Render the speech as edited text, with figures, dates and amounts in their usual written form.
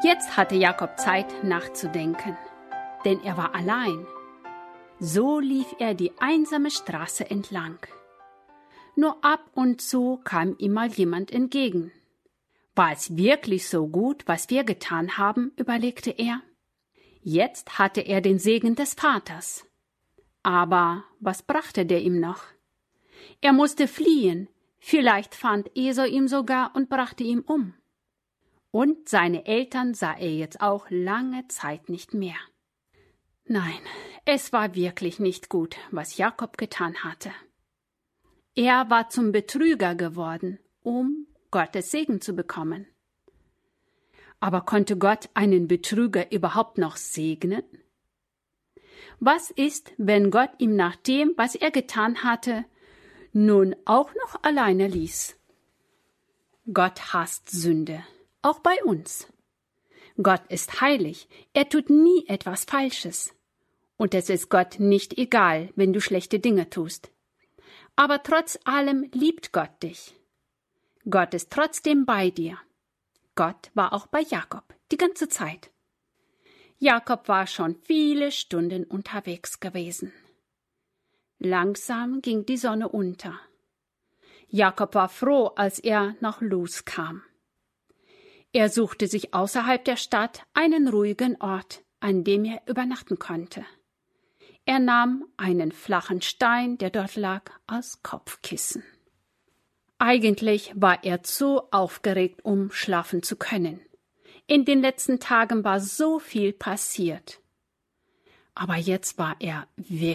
Jetzt hatte Jakob Zeit nachzudenken, denn er war allein. So lief er die einsame Straße entlang. Nur ab und zu kam ihm mal jemand entgegen. War es wirklich so gut, was wir getan haben, überlegte er. Jetzt hatte er den Segen des Vaters. Aber was brachte der ihm noch? Er musste fliehen, vielleicht fand Esau ihn sogar und brachte ihn um. Und seine Eltern sah er jetzt auch lange Zeit nicht mehr. Nein, es war wirklich nicht gut, was Jakob getan hatte. Er war zum Betrüger geworden, um Gottes Segen zu bekommen. Aber konnte Gott einen Betrüger überhaupt noch segnen? Was ist, wenn Gott ihm nach dem, was er getan hatte, nun auch noch alleine ließ? Gott hasst Sünde, auch bei uns. Gott ist heilig, er tut nie etwas Falsches. Und es ist Gott nicht egal, wenn du schlechte Dinge tust. Aber trotz allem liebt Gott dich. Gott ist trotzdem bei dir. Gott war auch bei Jakob die ganze Zeit. Jakob war schon viele Stunden unterwegs gewesen. Langsam ging die Sonne unter. Jakob war froh, als er nach Luz kam. Er suchte sich außerhalb der Stadt einen ruhigen Ort, an dem er übernachten konnte. Er nahm einen flachen Stein, der dort lag, als Kopfkissen. Eigentlich war er zu aufgeregt, um schlafen zu können. In den letzten Tagen war so viel passiert. Aber jetzt war er wirklich